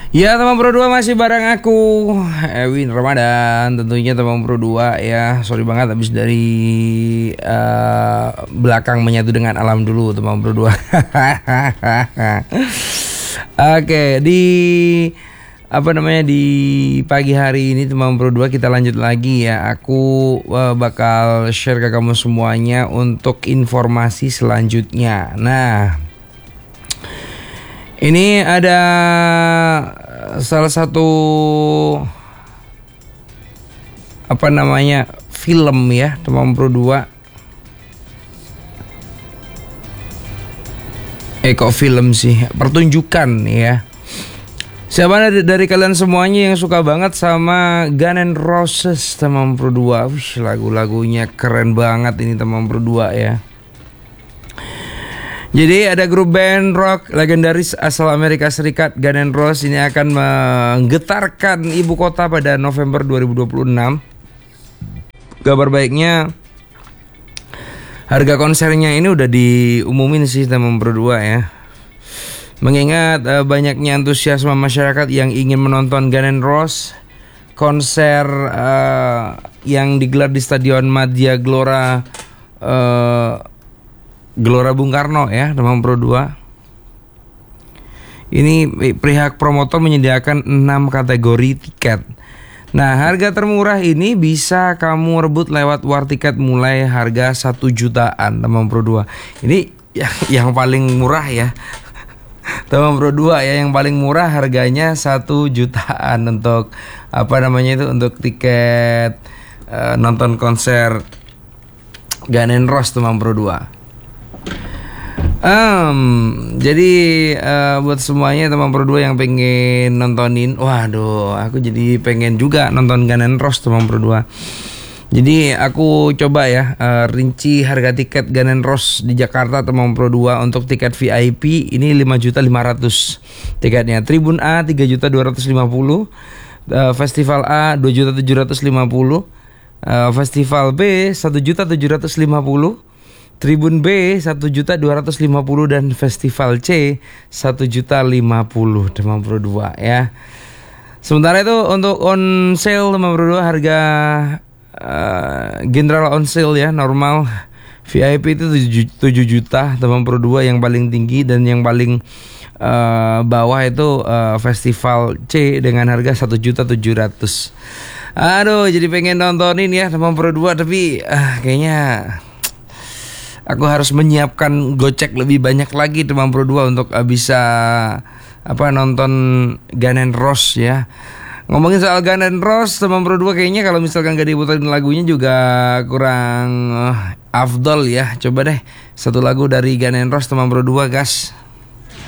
Ya teman Pro 2 masih bareng aku Ewin Ramadan. Tentunya teman Pro 2 ya. Sorry banget habis dari belakang menyatu dengan alam dulu teman Pro 2. Oke, di pagi hari ini teman Pro 2 kita lanjut lagi ya. Aku bakal share ke kamu semuanya untuk informasi selanjutnya. Nah, ini ada salah satu film ya teman Pro 2. Kok film sih? Pertunjukan ya. Siapa dari kalian semuanya yang suka banget sama Guns N' Roses teman Pro 2? Lagu-lagunya keren banget ini teman Pro 2 ya. Jadi ada grup band rock legendaris asal Amerika Serikat, Guns N' Roses ini akan menggetarkan ibu kota pada November 2026. Kabar baiknya harga konsernya ini udah diumumin sih teman Pro 2 ya. Mengingat banyaknya antusiasme masyarakat yang ingin menonton Guns N' Roses, konser yang digelar di Stadion Madia Gelora Bung Karno ya teman Pro 2. Ini pihak promotor menyediakan 6 kategori tiket. Nah, harga termurah ini bisa kamu rebut lewat war tiket mulai harga 1 jutaan teman Pro 2. Ini yang paling murah ya. Teman Pro 2 ya, yang paling murah harganya 1 jutaan untuk untuk tiket nonton konser Guns N' Roses teman Pro 2. Jadi buat semuanya teman Pro 2 yang pengen nontonin, waduh, aku jadi pengen juga nonton Guns N' Roses teman Pro 2. Jadi aku coba ya rinci harga tiket Guns N' Roses di Jakarta teman Pro 2. Untuk tiket VIP ini 5.500.000 tiketnya. Tribun A 3.250.000, Festival A 2.750.000, Festival B 1.750.000, Tribun B 1.250.000 dan Festival C 1.050.000 teman Pro 2 ya. Sementara itu untuk on sale teman Pro 2 harga general on sale ya, normal VIP itu 7 juta teman Pro 2 yang paling tinggi, dan yang paling bawah itu Festival C dengan harga 1.700.000. Aduh, jadi pengen nontonin ya teman Pro 2, tapi kayaknya aku harus menyiapkan gocek lebih banyak lagi teman Pro 2 untuk bisa nonton Guns N' Roses ya. Ngomongin soal Guns N' Roses teman Pro 2, kayaknya kalau misalkan gak diputerin lagunya juga kurang afdol ya. Coba deh satu lagu dari Guns N' Roses teman Pro 2 gas.